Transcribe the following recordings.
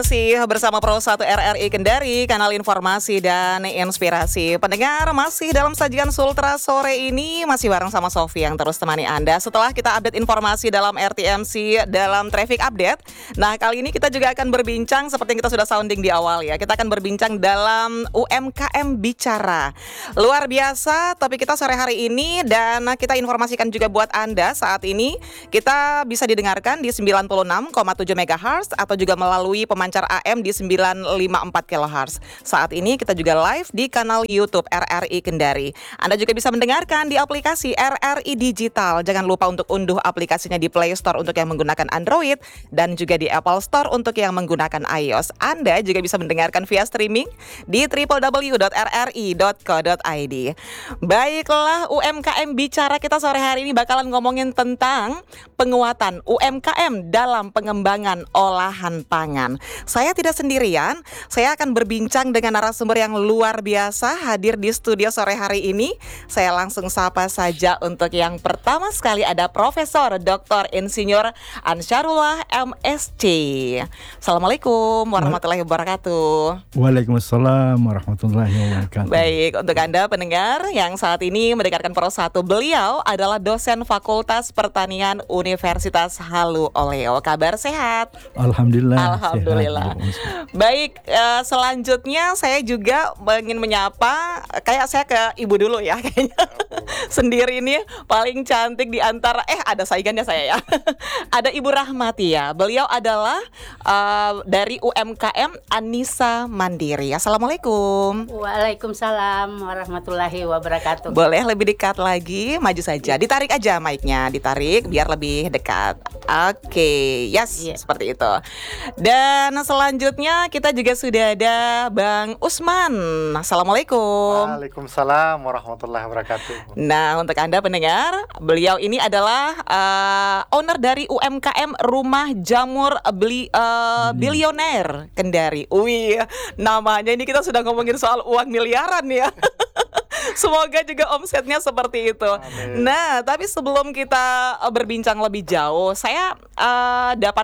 Masih bersama Pro 1 RRI Kendari, kanal informasi dan inspirasi. Pendengar, masih dalam sajian Sultra sore ini, masih bareng sama Sofi yang terus temani Anda. Setelah kita update informasi dalam RTMC, dalam traffic update. Nah, kali ini kita juga akan berbincang, seperti yang kita sudah sounding di awal ya. Kita akan berbincang dalam UMKM Bicara. Luar biasa, topik kita sore hari ini, dan kita informasikan juga buat Anda saat ini. Kita bisa didengarkan di 96,7 MHz atau juga melalui pemancar AM di 954 kHz. Saat ini kita juga live di kanal YouTube RRI Kendari. Anda juga bisa mendengarkan di aplikasi RRI Digital. Jangan lupa untuk unduh aplikasinya di Play Store untuk yang menggunakan Android dan juga di Apple Store untuk yang menggunakan iOS. Anda juga bisa mendengarkan via streaming di www.rri.co.id. Baiklah, UMKM Bicara kita sore hari ini bakalan ngomongin tentang penguatan UMKM dalam pengembangan olahan pangan. Saya tidak sendirian, saya akan berbincang dengan narasumber yang luar biasa hadir di studio sore hari ini. Saya langsung sapa saja untuk yang pertama sekali, ada Profesor Dr. Insinyur Ansyarullah MSc. Assalamualaikum warahmatullahi wabarakatuh. Waalaikumsalam warahmatullahi wabarakatuh. Baik, untuk Anda pendengar yang saat ini mendengarkan Pro 1, beliau adalah dosen Fakultas Pertanian Universitas Halu Oleo. Kabar sehat? Alhamdulillah. Alhamdulillah. Baik, selanjutnya saya juga ingin menyapa, kayak saya ke Ibu dulu ya kayaknya. Sendiri nih paling cantik di antara ada saingannya saya ya. Ada Ibu Rahmati ya. Beliau adalah dari UMKM Anissa Mandiri. Assalamualaikum. Waalaikumsalam warahmatullahi wabarakatuh. Boleh lebih dekat lagi, maju saja. Ditarik aja mic-nya, ditarik biar lebih dekat. Oke, seperti itu. Dan selanjutnya kita juga sudah ada Bang Usman. Assalamualaikum. Waalaikumsalam warahmatullahi wabarakatuh. Nah, untuk Anda pendengar, beliau ini adalah owner dari UMKM Rumah Jamur Bilioner Kendari. Wih, namanya ini kita sudah ngomongin soal uang miliaran ya. Semoga juga omsetnya seperti itu. Amin. Nah, tapi sebelum kita berbincang lebih jauh, saya dapat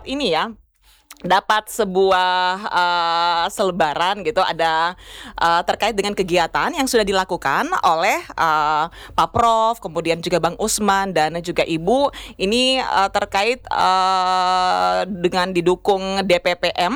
sebuah selebaran gitu, ada terkait dengan kegiatan yang sudah dilakukan oleh Pak Prof, kemudian juga Bang Usman dan juga Ibu. Ini terkait dengan didukung DPPM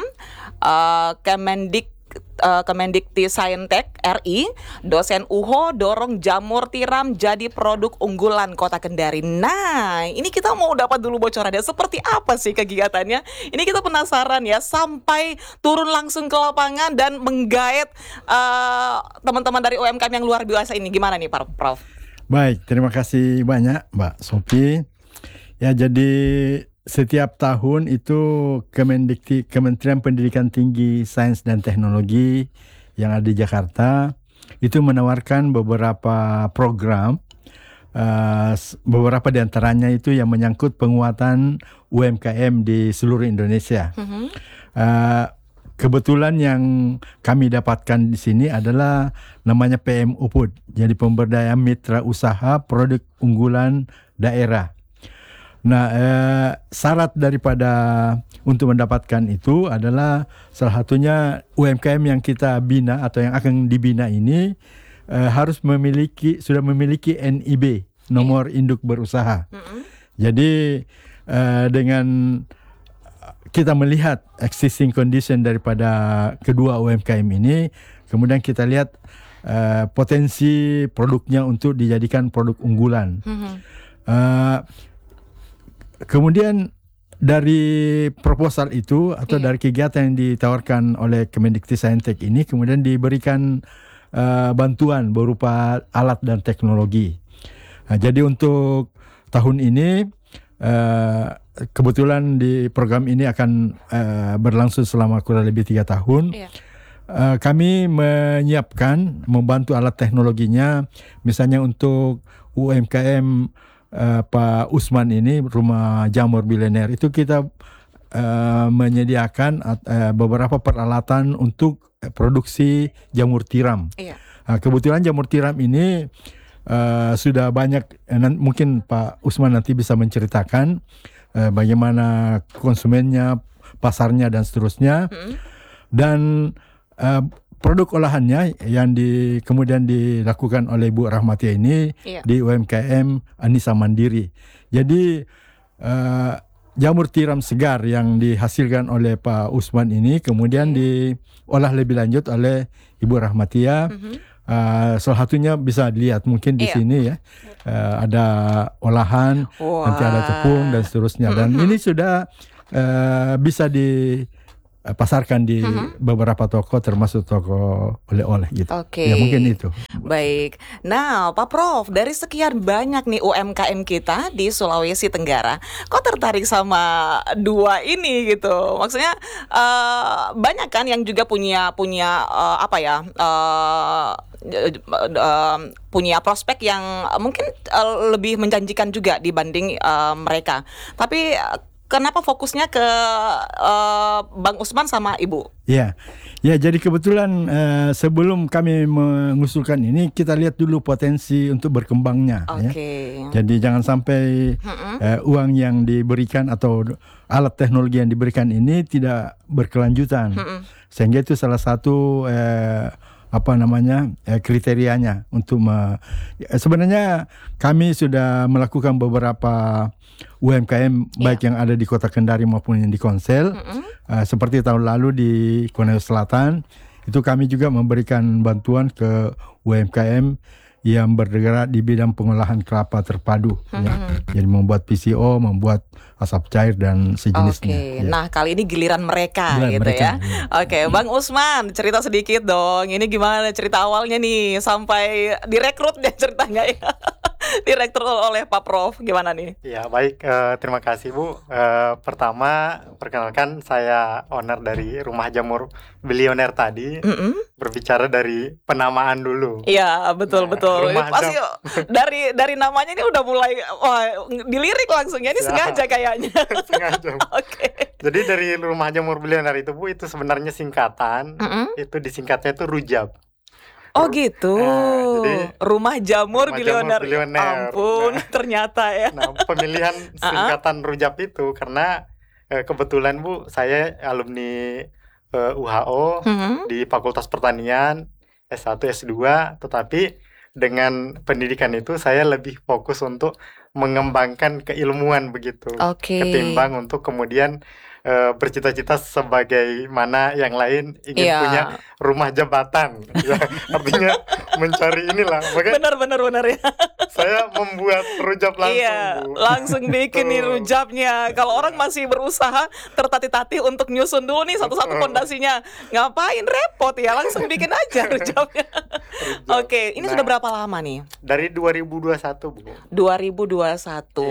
Kemendikti-Saintek RI, dosen UHO dorong jamur tiram jadi produk unggulan Kota Kendari. Nah, ini kita mau dapat dulu bocorannya seperti apa sih kegiatannya. Ini kita penasaran ya, sampai turun langsung ke lapangan dan menggait teman-teman dari UMKM yang luar biasa ini. Gimana nih Pak Prof? Baik, terima kasih banyak Mbak Sofi. Ya, jadi setiap tahun itu Kementerian Pendidikan Tinggi, Sains dan Teknologi yang ada di Jakarta itu menawarkan beberapa program, beberapa di antaranya itu yang menyangkut penguatan UMKM di seluruh Indonesia. Kebetulan yang kami dapatkan di sini adalah namanya PM UPUD, jadi Pemberdayaan Mitra Usaha Produk Unggulan Daerah. Nah, syarat daripada untuk mendapatkan itu adalah salah satunya UMKM yang kita bina atau yang akan dibina ini harus sudah memiliki NIB, nomor induk berusaha. Jadi dengan kita melihat existing condition daripada kedua UMKM ini, kemudian kita lihat potensi produknya untuk dijadikan produk unggulan. Kemudian dari proposal itu atau dari kegiatan yang ditawarkan oleh Kemendikti-Saintek ini kemudian diberikan bantuan berupa alat dan teknologi. Jadi untuk tahun ini kebetulan di program ini akan berlangsung selama kurang lebih 3 tahun. Kami menyiapkan, membantu alat teknologinya, misalnya untuk UMKM Pak Usman ini, Rumah Jamur Bilioner, itu kita menyediakan beberapa peralatan untuk produksi jamur tiram. Kebetulan jamur tiram ini sudah banyak, mungkin Pak Usman nanti bisa menceritakan bagaimana konsumennya, pasarnya dan seterusnya. Dan produk olahannya yang kemudian dilakukan oleh Ibu Rahmatia ini di UMKM Anissa Mandiri. Jadi jamur tiram segar yang dihasilkan oleh Pak Usman ini kemudian diolah lebih lanjut oleh Ibu Rahmatia. Salah satunya bisa dilihat mungkin di sini ya. Ada olahan, nanti ada tepung dan seterusnya. Dan ini sudah bisa dipasarkan di beberapa toko, termasuk toko oleh-oleh gitu. Ya mungkin itu. Baik. Nah, Pak Prof, dari sekian banyak nih UMKM kita di Sulawesi Tenggara, kok tertarik sama dua ini gitu? Maksudnya banyak kan yang juga punya punya prospek yang mungkin lebih menjanjikan juga dibanding mereka. Tapi kenapa fokusnya ke Bang Usman sama Ibu? Ya, jadi kebetulan sebelum kami mengusulkan ini, kita lihat dulu potensi untuk berkembangnya. Ya. Jadi jangan sampai uang yang diberikan atau alat teknologi yang diberikan ini tidak berkelanjutan. Sehingga itu salah satu kriterianya untuk sebenarnya kami sudah melakukan beberapa UMKM baik yang ada di Kota Kendari maupun yang di Konsel. Seperti tahun lalu di Konawe Selatan itu kami juga memberikan bantuan ke UMKM yang bergerak di bidang pengolahan kelapa terpadu. Ya. Jadi membuat PCO, membuat asap cair dan sejenisnya. Nah kali ini giliran mereka ya. Bang Usman, cerita sedikit dong. Ini gimana cerita awalnya nih sampai direkrut deh ceritanya ya. Direktur oleh Pak Prof, gimana nih? Ya baik, terima kasih Bu. Pertama, perkenalkan saya owner dari Rumah Jamur Bilioner tadi. Berbicara dari penamaan dulu. Iya betul. Pasti dari namanya ini udah mulai dilirik langsung ya. Ini sengaja kayaknya. Sengaja. Jadi dari Rumah Jamur Bilioner itu Bu, itu sebenarnya singkatan. Itu disingkatnya itu RUJAB. Oh gitu. Jadi, Rumah Jamur Bilioner. Ampun, ternyata ya. Nah, pemilihan singkatan RUJAB itu karena kebetulan Bu, saya alumni UHO di Fakultas Pertanian S1, S2, tetapi dengan pendidikan itu saya lebih fokus untuk mengembangkan keilmuan begitu, ketimbang untuk kemudian bercita-cita sebagaimana yang lain ingin punya rumah jabatan. Ya, artinya mencari inilah. Benar ya. Saya membuat rujab langsung. Langsung bikin nih rujabnya. Kalau orang masih berusaha tertatih-tatih untuk nyusun dulu nih satu-satu fondasinya, ngapain repot ya, langsung bikin aja rujabnya. Ini sudah berapa lama nih? Dari 2021 Bu. 2021.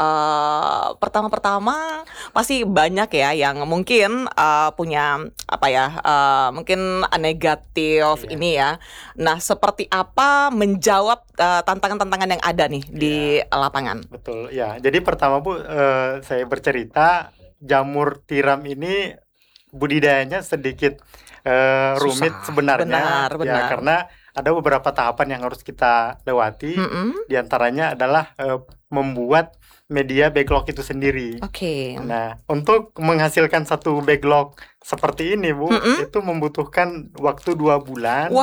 Pertama-pertama pasti banyak ya yang mungkin punya mungkin negatif ini ya. Nah, seperti apa menjawab tantangan-tantangan yang ada nih di lapangan? Betul ya. Jadi pertama Bu, saya bercerita jamur tiram ini budidayanya sedikit rumit sebenarnya. Benar. Ya, karena ada beberapa tahapan yang harus kita lewati. Di antaranya adalah membuat media backlog itu sendiri. Nah, untuk menghasilkan satu backlog seperti ini Bu, itu membutuhkan waktu 2 bulan.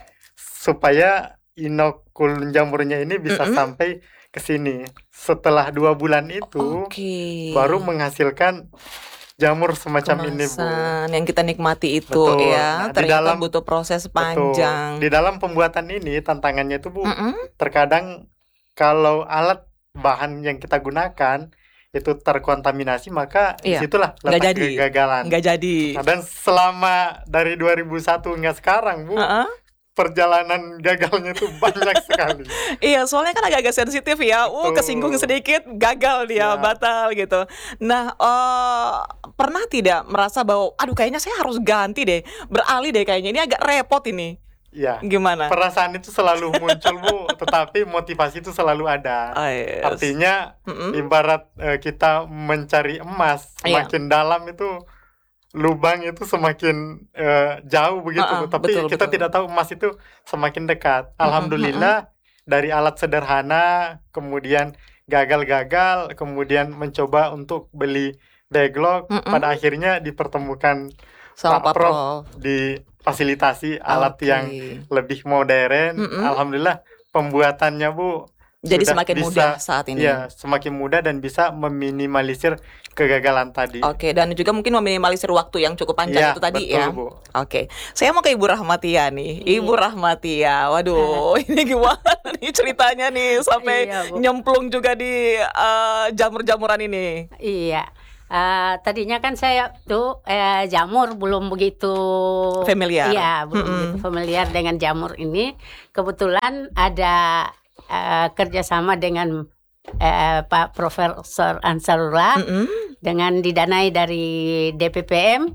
Supaya inokul jamurnya ini bisa sampai ke sini. Setelah 2 bulan itu baru menghasilkan jamur semacam ini Bu. Yang kita nikmati itu ya. Nah, ternyata butuh proses panjang. Di dalam pembuatan ini tantangannya itu Bu, terkadang kalau alat bahan yang kita gunakan itu terkontaminasi, maka disitulah letak kegagalan. Nggak jadi. Nah, dan selama dari 2001 hingga sekarang Bu, perjalanan gagalnya itu banyak sekali. Iya, soalnya kan agak-agak sensitif ya. Kesinggung sedikit, gagal dia, batal gitu. Nah, pernah tidak merasa bahwa, aduh kayaknya saya harus ganti deh, beralih deh kayaknya, ini agak repot ini. Ya, gimana? Perasaan itu selalu muncul Bu, tetapi motivasi itu selalu ada. Artinya ibarat kita mencari emas, semakin dalam itu lubang itu semakin jauh begitu, tapi kita tidak tahu emas itu semakin dekat. Alhamdulillah dari alat sederhana, kemudian gagal-gagal, kemudian mencoba untuk beli backlog, pada akhirnya dipertemukan sama Pak Prof difasilitasi alat yang lebih modern. Alhamdulillah pembuatannya Bu jadi semakin mudah saat ini. Ya, semakin mudah dan bisa meminimalisir kegagalan tadi. Oke, dan juga mungkin meminimalisir waktu yang cukup panjang itu tadi betul, ya. Bu. Oke, saya mau ke Ibu Rahmatia nih. Ibu Rahmatia, waduh, ini gimana nih ceritanya nih sampai nyemplung juga di jamur-jamuran ini? Iya. Tadinya kan saya tuh jamur belum begitu familiar. Iya, belum begitu familiar dengan jamur ini. Kebetulan ada kerjasama dengan Pak Profesor Ansarullah dengan didanai dari DPPM.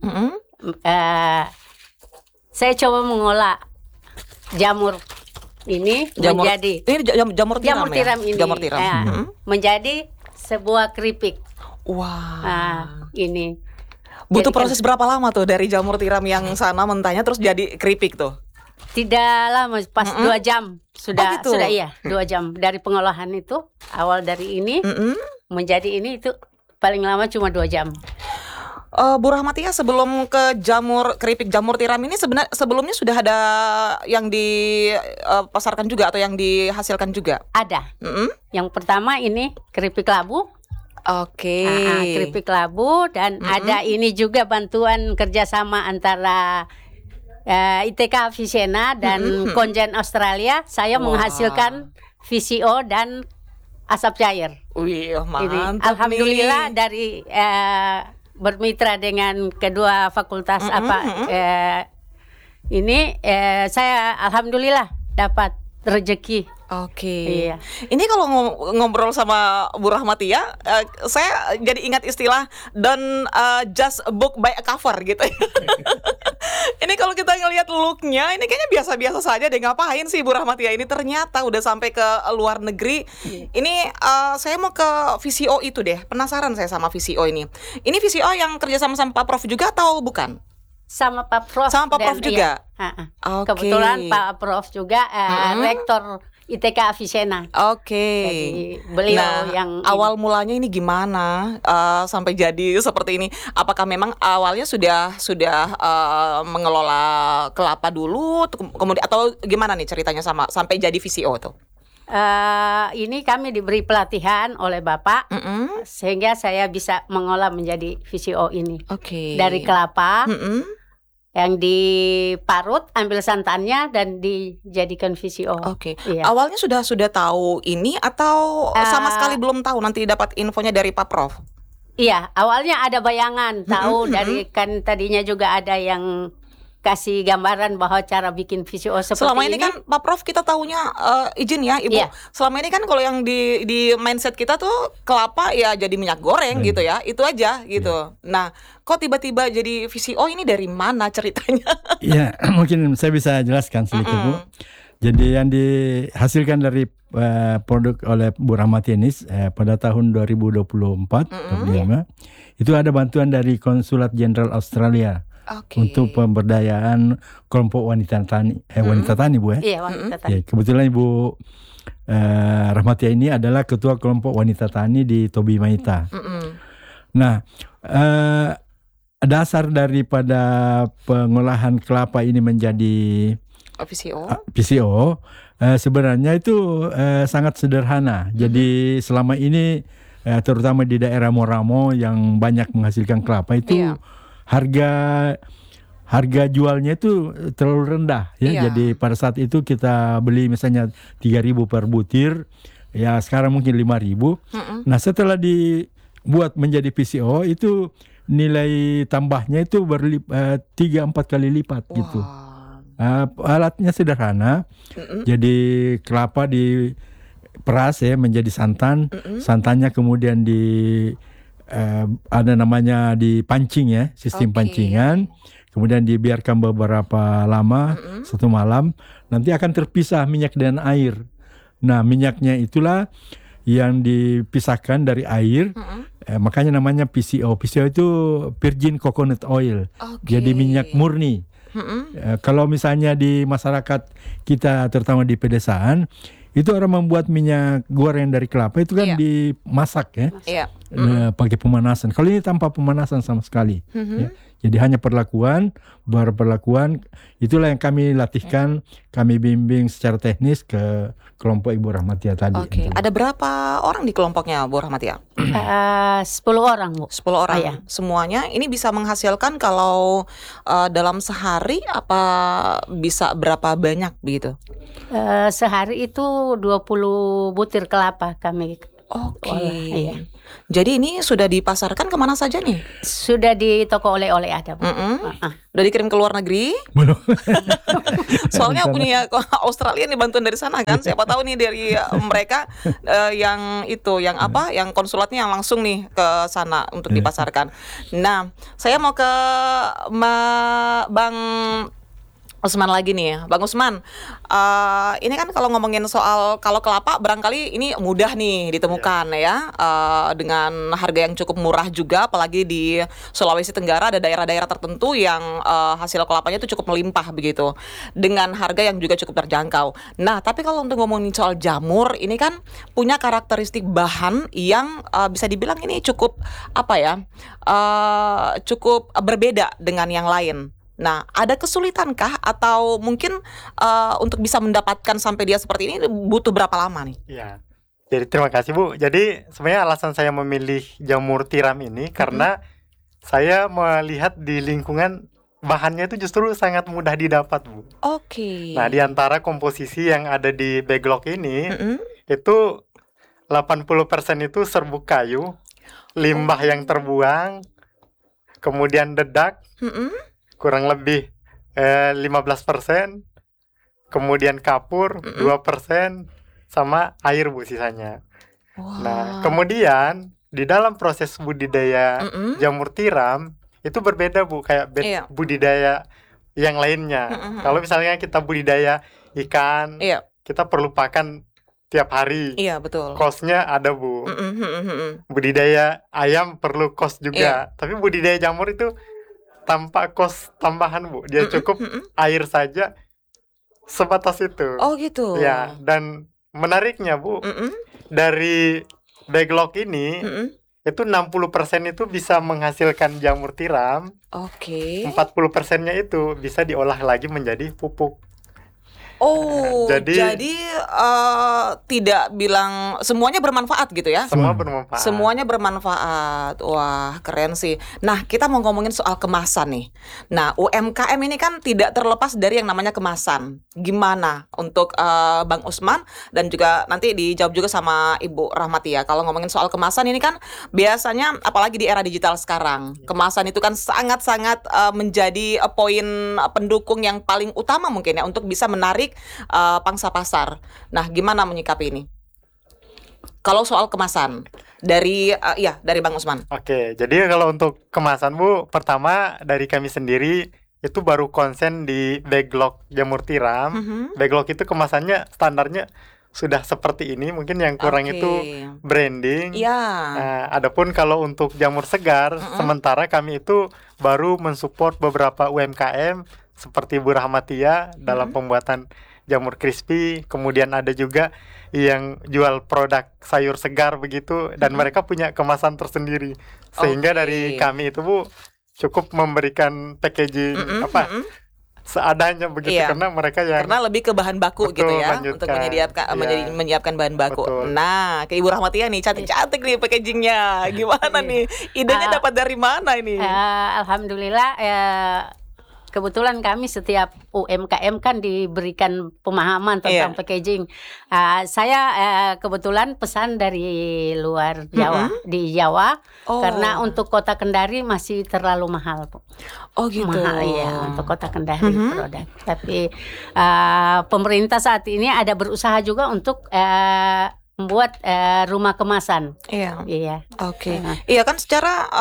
Saya coba mengolah jamur ini menjadi jamur tiram ini menjadi sebuah keripik. Wah, ini butuh proses berapa lama tuh dari jamur tiram yang sana mentahnya terus jadi keripik tuh? Tidak lama, pas 2 jam sudah gitu? Sudah 2 jam dari pengolahan itu, awal dari ini menjadi ini itu paling lama cuma 2 jam. Bu Rahmatia, sebelum ke keripik jamur tiram ini sebelumnya sudah ada yang dipasarkan juga atau yang dihasilkan juga? Ada. Yang pertama ini keripik labu. Oke. Keripik labu dan ada ini juga bantuan kerjasama antara ITK Avicenna dan Konjen Australia. Saya menghasilkan VCO dan asap cair. Wih, mantap ini, alhamdulillah nih. Dari bermitra dengan kedua fakultas ini saya alhamdulillah dapat rezeki. Oke. Iya. Ini kalau ngobrol sama Bu Rahmatia, saya jadi ingat istilah don't just book by a cover gitu. Ini kalau kita ngelihat looknya, ini kayaknya biasa-biasa saja deh. Ngapain sih Bu Rahmatia ini ternyata udah sampai ke luar negeri. Ini saya mau ke VCO itu deh. Penasaran saya sama VCO ini. Ini VCO yang kerja sama Pak Prof juga atau bukan? Sama Pak Prof. Sama Pak Prof juga. Okay. Kebetulan Pak Prof juga rektor ITK Avicenna. Oke. Beliau yang awal mulanya ini gimana sampai jadi seperti ini? Apakah memang awalnya sudah mengelola kelapa dulu, kemudian atau gimana nih ceritanya sampai jadi VCO tuh? Ini kami diberi pelatihan oleh Bapak, sehingga saya bisa mengolah menjadi VCO ini. Dari kelapa. Yang diparut, ambil santannya dan dijadikan VCO. Iya. Awalnya sudah tahu ini atau sama sekali belum tahu, nanti dapat infonya dari Pak Prof? Iya, awalnya ada bayangan tahu dari kan tadinya juga ada yang kasih gambaran bahwa cara bikin VCO seperti selama ini kan Pak Prof kita tahunya izin ya Ibu. Selama ini kan kalau yang di mindset kita tuh kelapa ya jadi minyak goreng gitu ya, itu aja gitu. Nah, kok tiba-tiba jadi VCO ini dari mana ceritanya? Iya, mungkin saya bisa jelaskan sedikit Bu. Jadi yang dihasilkan dari produk oleh Bu Rahmatia ini pada tahun 2024 itu ada bantuan dari Konsulat Jenderal Australia. Untuk pemberdayaan kelompok wanita tani, wanita tani Bu ya. Iya, wanita tani. Ya, kebetulan Ibu Rahmatia ini adalah ketua kelompok wanita tani di Tobi Maita. Nah, dasar daripada pengolahan kelapa ini menjadi VCO sebenarnya itu sangat sederhana. Jadi selama ini terutama di daerah Moramo yang banyak menghasilkan kelapa itu harga jualnya itu terlalu rendah ya. Jadi pada saat itu kita beli misalnya 3.000 per butir, ya sekarang mungkin 5.000. Nah, setelah dibuat menjadi VCO itu nilai tambahnya itu 3-4 kali lipat gitu. Alatnya sederhana. Jadi kelapa diperas ya menjadi santan. Santannya kemudian ada namanya dipancing ya, sistem pancingan. Kemudian dibiarkan beberapa lama, 1 malam. Nanti akan terpisah minyak dan air. Nah, minyaknya itulah yang dipisahkan dari air. Makanya namanya PCO. PCO itu virgin coconut oil. Jadi minyak murni. Kalau misalnya di masyarakat kita, terutama di pedesaan, itu orang membuat minyak goreng dari kelapa itu kan dimasak ya. pakai pemanasan. Kalau ini tanpa pemanasan sama sekali. Ya. Jadi hanya perlakuan, baru perlakuan. Itulah yang kami latihkan, kami bimbing secara teknis ke kelompok Ibu Rahmatia tadi. Oke. Ada berapa orang di kelompoknya Bu Rahmatia? 10 orang, Bu. 10 orang. Iya. Semuanya ini bisa menghasilkan kalau dalam sehari apa bisa berapa banyak begitu? Sehari itu 20 butir kelapa kami. Oke. Iya. Jadi ini sudah dipasarkan kemana saja nih? Sudah di toko oleh-oleh ada, Bu. Udah dikirim ke luar negeri? Belum. Soalnya punya Australia nih bantuan dari sana kan. Siapa tahu nih dari mereka yang konsulatnya yang langsung nih ke sana untuk dipasarkan. Nah, saya mau ke Bang Usman lagi nih, Bang Usman. Ini kan kalau ngomongin soal kalau kelapa, barangkali ini mudah nih ditemukan ya, dengan harga yang cukup murah juga, apalagi di Sulawesi Tenggara ada daerah-daerah tertentu yang hasil kelapanya itu cukup melimpah begitu, dengan harga yang juga cukup terjangkau. Nah, tapi kalau untuk ngomongin soal jamur, ini kan punya karakteristik bahan yang bisa dibilang ini cukup cukup berbeda dengan yang lain. Nah, ada kesulitankah atau mungkin untuk bisa mendapatkan sampai dia seperti ini butuh berapa lama nih? Ya, jadi terima kasih Bu. Jadi sebenarnya alasan saya memilih jamur tiram ini karena saya melihat di lingkungan bahannya itu justru sangat mudah didapat Bu. Oke. Nah, di antara komposisi yang ada di backlog ini itu 80% itu serbuk kayu, limbah yang terbuang, kemudian dedak. Kurang lebih 15%, kemudian kapur 2%, sama air Bu sisanya. Wow. Nah, kemudian di dalam proses budidaya jamur tiram itu berbeda Bu, kayak budidaya yang lainnya. Kalau misalnya kita budidaya ikan, kita perlu pakan tiap hari. Iya, betul. Kosnya ada Bu. Budidaya ayam perlu kos juga. Tapi budidaya jamur itu tanpa kos tambahan Bu, dia cukup air saja sebatas itu. Oh gitu. Ya, dan menariknya Bu, dari backlog ini itu 60% itu bisa menghasilkan jamur tiram. Oke. 40%-nya itu bisa diolah lagi menjadi pupuk. Oh, jadi tidak bilang semuanya bermanfaat gitu ya? Semua bermanfaat. Semuanya bermanfaat. Wah, keren sih. Nah, kita mau ngomongin soal kemasan nih. Nah, UMKM ini kan tidak terlepas dari yang namanya kemasan. Gimana untuk Bang Usman dan juga nanti dijawab juga sama Ibu Rahmatia. Kalau ngomongin soal kemasan ini kan biasanya apalagi di era digital sekarang, kemasan itu kan sangat-sangat menjadi poin pendukung yang paling utama mungkin ya untuk bisa menarik pangsa pasar. Nah, gimana menyikapi ini? Kalau soal kemasan dari Bang Usman. Oke, jadi kalau untuk kemasan Bu, pertama dari kami sendiri itu baru konsen di backlog jamur tiram. Backlog itu kemasannya standarnya sudah seperti ini, mungkin yang kurang itu branding. Nah, adapun kalau untuk jamur segar, sementara kami itu baru mensupport beberapa UMKM seperti Bu Rahmatia dalam pembuatan jamur crispy, kemudian ada juga yang jual produk sayur segar begitu, dan mereka punya kemasan tersendiri, sehingga dari kami itu Bu cukup memberikan packaging seadanya begitu, karena mereka karena lebih ke bahan baku gitu ya, untuk menyiapkan bahan baku. Betul. Nah, ke Ibu Rahmatia nih, cantik-cantik nih packagingnya, gimana nih? Idenya dapat dari mana ini? Alhamdulillah kebetulan kami setiap UMKM kan diberikan pemahaman tentang packaging. Saya kebetulan pesan dari luar Jawa, di Jawa, karena untuk kota Kendari masih terlalu mahal, Bu. Oh gitu. Mahal ya untuk kota Kendari produk. Tapi pemerintah saat ini ada berusaha juga untuk membuat rumah kemasan. Iya. Oke. Iya kan secara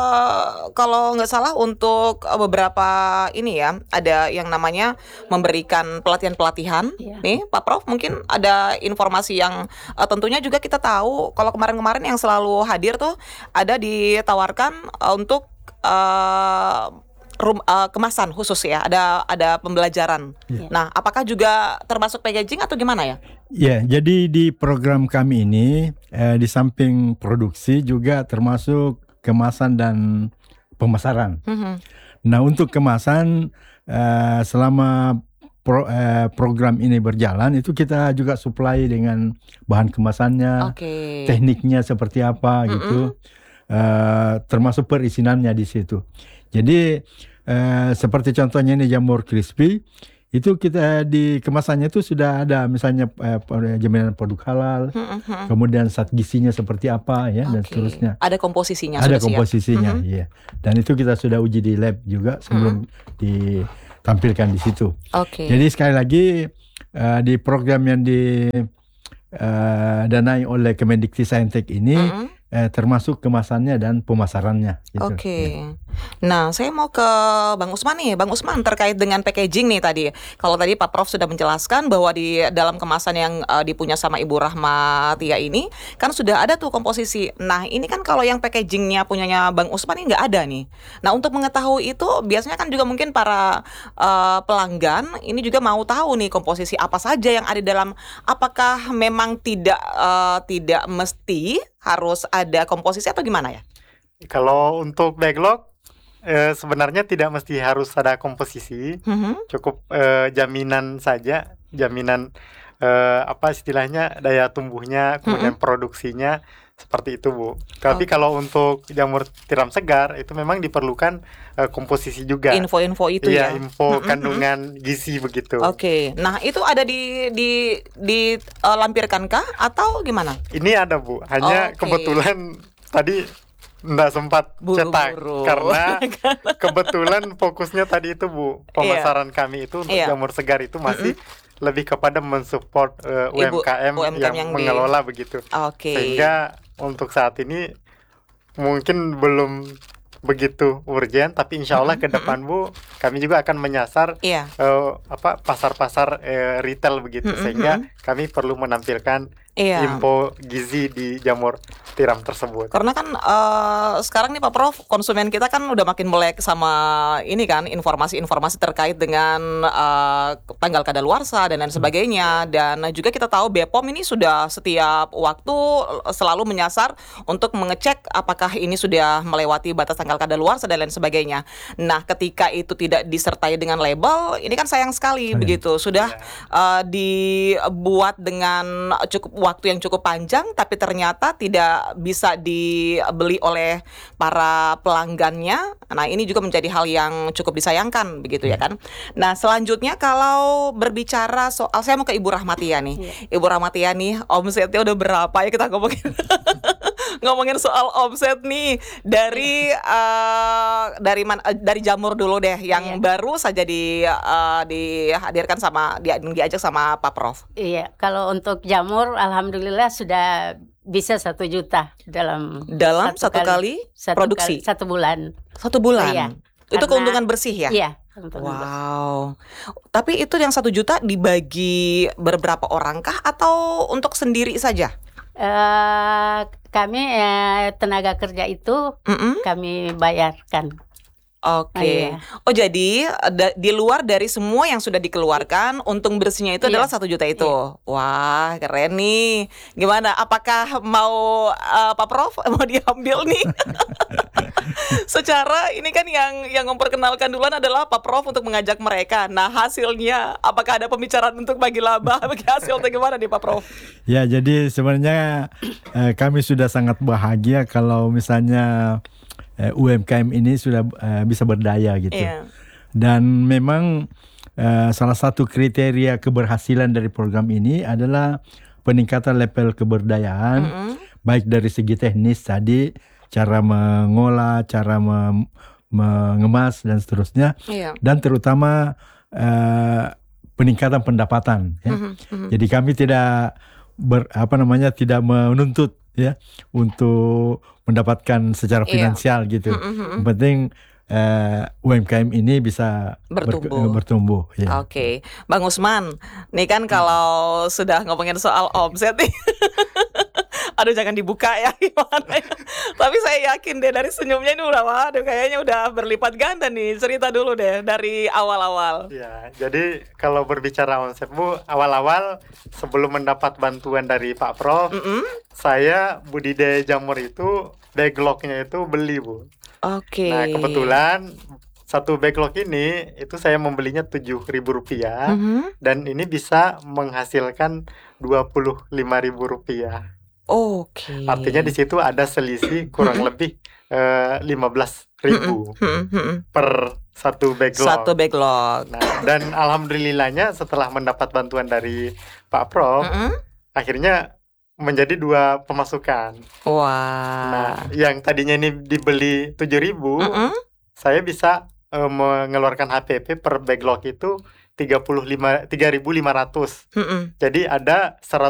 kalau nggak salah untuk beberapa ini ya, ada yang namanya memberikan pelatihan-pelatihan. Nih Pak Prof mungkin ada informasi yang tentunya juga kita tahu kalau kemarin-kemarin yang selalu hadir tuh ada ditawarkan untuk kemasan khusus ya, ada pembelajaran. Nah, apakah juga termasuk packaging atau gimana ya? Ya, jadi di program kami ini di samping produksi juga termasuk kemasan dan pemasaran. Nah, untuk kemasan selama program ini berjalan itu kita juga supply dengan bahan kemasannya, tekniknya seperti apa gitu, termasuk perizinannya di situ. Jadi seperti contohnya ini jamur crispy itu kita di kemasannya itu sudah ada misalnya jaminan produk halal, kemudian zat gizinya seperti apa ya dan seterusnya. Ada komposisinya. Ada komposisinya, iya. Dan itu kita sudah uji di lab juga sebelum ditampilkan di situ. Jadi sekali lagi di program yang didanai oleh Kemendikbudristek ini termasuk kemasannya dan pemasarannya. Gitu. Nah, saya mau ke Bang Usman nih. Bang Usman, terkait dengan packaging nih tadi. Kalau tadi Pak Prof sudah menjelaskan bahwa di dalam kemasan yang dipunya sama Ibu Rahmatia ini kan sudah ada tuh komposisi. Nah, ini kan kalau yang packagingnya punyanya Bang Usman ini nggak ada nih. Nah, untuk mengetahui itu biasanya kan juga mungkin para pelanggan ini juga mau tahu nih komposisi apa saja yang ada di dalam. Apakah memang tidak mesti harus ada komposisi atau gimana ya? Kalau untuk backlog sebenarnya tidak mesti harus ada komposisi, cukup jaminan saja, jaminan apa istilahnya daya tumbuhnya, kemudian produksinya seperti itu Bu. Tapi kalau untuk jamur tiram segar itu memang diperlukan komposisi juga. Info-info itu ya. Iya, info kandungan gizi begitu. Nah itu ada di lampirkankah atau gimana? Ini ada Bu, hanya kebetulan tadi nggak sempat cetak karena kebetulan fokusnya tadi itu Bu, pemasaran kami itu untuk jamur segar itu masih lebih kepada mensupport UMKM yang mengelola begitu. Sehingga untuk saat ini mungkin belum begitu urgent, tapi insya Allah ke depan Bu kami juga akan menyasar pasar-pasar retail begitu, sehingga kami perlu menampilkan info gizi di jamur tiram tersebut. Karena kan sekarang nih Pak Prof, konsumen kita kan udah makin melek sama ini kan informasi-informasi terkait dengan tanggal kadaluarsa dan lain sebagainya. Dan juga kita tahu BPOM ini sudah setiap waktu selalu menyasar untuk mengecek apakah ini sudah melewati batas tanggal kadaluarsa dan lain sebagainya. Nah, ketika itu tidak disertai dengan label, ini kan sayang sekali begitu. Sudah dibuat dengan waktu yang cukup panjang, tapi ternyata tidak bisa dibeli oleh para pelanggannya. Nah, ini juga menjadi hal yang cukup disayangkan begitu ya kan. Nah, selanjutnya kalau berbicara soal, saya mau ke Ibu Rahmatia nih. Ibu Rahmatia nih, omsetnya udah berapa ya kita ngomongin? Ngomongin soal omset nih dari jamur dulu deh yang baru saja dihadirkan diajak sama Pak Prof. Iya, kalau untuk jamur alhamdulillah sudah bisa 1 juta dalam satu kali produksi. Satu bulan. 1 bulan. Iya, itu keuntungan bersih ya? Iya. Wow. Tapi itu yang 1 juta dibagi beberapa orang kah atau untuk sendiri saja? Kami tenaga kerja itu kami bayarkan. Oh, jadi di luar dari semua yang sudah dikeluarkan, untung bersihnya itu adalah 1 juta itu. Wah, keren nih. Gimana? Apakah mau Pak Prof mau diambil nih? Secara ini kan yang memperkenalkan duluan adalah Pak Prof untuk mengajak mereka. Nah, hasilnya apakah ada pembicaraan untuk bagi laba, bagi hasil atau gimana nih Pak Prof? Ya, jadi sebenarnya kami sudah sangat bahagia kalau misalnya UMKM ini sudah bisa berdaya gitu. Dan memang salah satu kriteria keberhasilan dari program ini adalah peningkatan level keberdayaan, baik dari segi teknis tadi, cara mengolah, cara mengemas dan seterusnya, dan terutama peningkatan pendapatan. Ya. Jadi kami tidak tidak menuntut ya untuk mendapatkan secara finansial gitu. Yang penting UMKM ini bisa bertumbuh. Ya. Oke, Bang Usman, nih kan kalau sudah ngomongin soal omset nih, Aduh jangan dibuka ya gimana ya. Tapi saya yakin deh dari senyumnya ini udah waduh kayaknya udah berlipat ganda nih. Cerita dulu deh dari awal-awal. Ya, jadi kalau berbicara omset Bu, awal-awal sebelum mendapat bantuan dari Pak Prof, saya budidaya jamur itu backlognya itu beli Bu. Oke. Nah kebetulan satu backlog ini itu saya membelinya Rp7.000 dan ini bisa menghasilkan Rp25.000. Oke. Artinya di situ ada selisih kurang lebih 15.000 per satu backlog. Satu backlog. Nah, dan alhamdulillahnya setelah mendapat bantuan dari Pak Prof, akhirnya menjadi 2 pemasukan. Wah. Nah, yang tadinya ini dibeli 7.000, saya bisa mengeluarkan HPP per backlog itu 3.500. Jadi ada